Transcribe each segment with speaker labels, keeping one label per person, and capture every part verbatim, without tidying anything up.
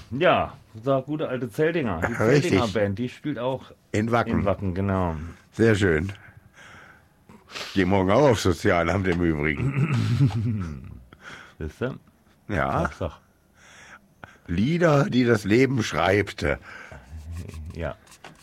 Speaker 1: Ja, so gute alte Zeldinger. Die Zeldinger
Speaker 2: Richtig,
Speaker 1: Band, die spielt auch
Speaker 2: in
Speaker 1: in
Speaker 2: Wacken.
Speaker 1: Wacken, genau.
Speaker 2: Sehr schön. Geh morgen auch aufs Sozialamt im Übrigen.
Speaker 1: Wisst ihr?
Speaker 2: Ja,
Speaker 1: Sag's doch.
Speaker 2: Lieder, die das Leben schreibt.
Speaker 1: Ja.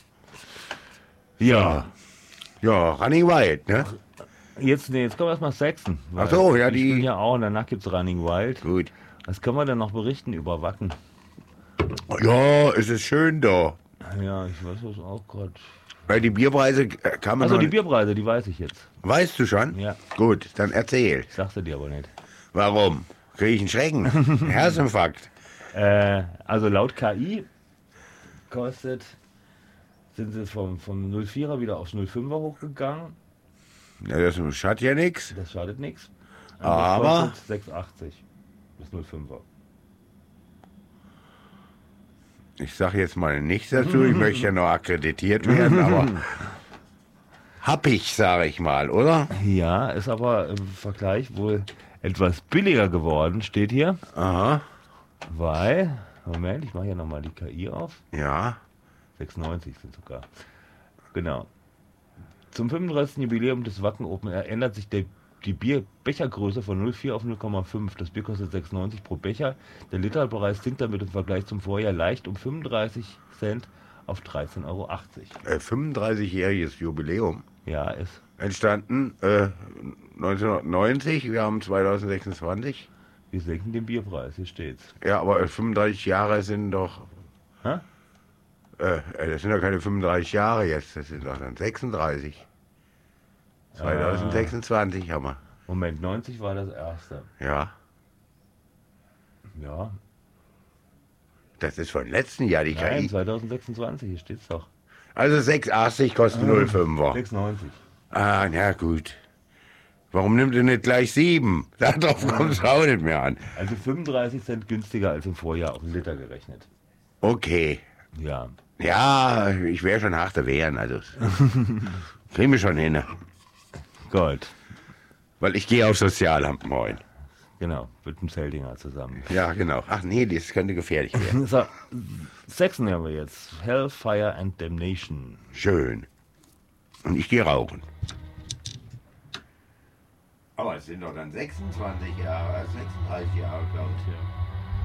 Speaker 2: So,
Speaker 1: Ja.
Speaker 2: ja, Running Wild, ne?
Speaker 1: Jetzt, nee, jetzt kommen wir erstmal Saxon,
Speaker 2: Ach
Speaker 1: weil
Speaker 2: so, ja,
Speaker 1: die spielen
Speaker 2: die.
Speaker 1: ja auch und danach gibt's Running Wild.
Speaker 2: Gut.
Speaker 1: Was können wir denn noch berichten über Wacken?
Speaker 2: Ja, es ist schön da.
Speaker 1: Ja, ich weiß es auch gerade.
Speaker 2: Weil die Bierpreise äh, kann man
Speaker 1: Also
Speaker 2: noch
Speaker 1: die
Speaker 2: nicht.
Speaker 1: Bierpreise, die weiß ich jetzt.
Speaker 2: Weißt du schon?
Speaker 1: Ja,
Speaker 2: Gut, dann erzähl.
Speaker 1: ich sag's dir aber nicht.
Speaker 2: Warum? Kriege ich einen Schrecken? Herzinfarkt.
Speaker 1: Äh, also laut K I kostet, sind sie vom, vom null vierer wieder aufs null fünfer hochgegangen.
Speaker 2: Ja, das schadet ja nichts.
Speaker 1: Das schadet nichts. Und
Speaker 2: Aber-
Speaker 1: das kostet sechs achtzig. Das null fünfer.
Speaker 2: Ich sage jetzt mal nichts dazu. Ich möchte ja noch akkreditiert werden, aber hab ich, sage ich mal, oder?
Speaker 1: Ja, ist aber im Vergleich wohl etwas billiger geworden, steht hier.
Speaker 2: Aha.
Speaker 1: Weil, Moment, ich mache hier nochmal die K I auf.
Speaker 2: Ja.
Speaker 1: sechsundneunzig sind sogar. Genau. Zum fünfunddreißigsten Jubiläum des Wacken Open Air ändert sich der, die Bierbechergröße von null Komma vier auf null Komma fünf. Das Bier kostet sechs neunzig pro Becher. Der Literpreis sinkt damit im Vergleich zum Vorjahr leicht um fünfunddreißig Cent auf dreizehn Euro achtzig.
Speaker 2: Äh, fünfunddreißigjähriges Jubiläum.
Speaker 1: Ja, ist.
Speaker 2: Entstanden äh, neunzehnhundertneunzig, wir haben zweitausendsechsundzwanzig.
Speaker 1: Wir senken den Bierpreis, hier steht's.
Speaker 2: Ja, aber fünfunddreißig Jahre sind doch.
Speaker 1: Hä?
Speaker 2: Äh, äh, das sind doch keine fünfunddreißig Jahre jetzt, das sind doch dann sechsunddreißig. zweitausendsechsundzwanzig haben wir.
Speaker 1: Moment, neunzig war das erste.
Speaker 2: Ja.
Speaker 1: Ja,
Speaker 2: Das ist von letzten Jahr die
Speaker 1: nein,
Speaker 2: K I.
Speaker 1: zweitausendsechsundzwanzig, hier steht's doch.
Speaker 2: Also sechs achtzig kostet null Komma fünfer.
Speaker 1: sechs neunzig.
Speaker 2: Ah, na gut. Warum nimmt ihr nicht gleich sieben? Darauf kommt es auch nicht mehr an.
Speaker 1: Also fünfunddreißig Cent günstiger als im Vorjahr auf den Liter gerechnet.
Speaker 2: Okay.
Speaker 1: Ja.
Speaker 2: Ja, ich wäre schon harte Wehren, also. Kriegen wir schon hin.
Speaker 1: Gut.
Speaker 2: Weil ich gehe aufs Sozialamt morgen.
Speaker 1: Genau, mit dem Zeldinger zusammen.
Speaker 2: Ja, genau. Ach nee, das könnte gefährlich werden.
Speaker 1: So, Saxon haben wir jetzt. Hellfire and Damnation.
Speaker 2: Schön. Und ich gehe rauchen. Aber es sind doch dann sechsundzwanzig Jahre, sechsunddreißig Jahre, glaube ich.
Speaker 1: Ja.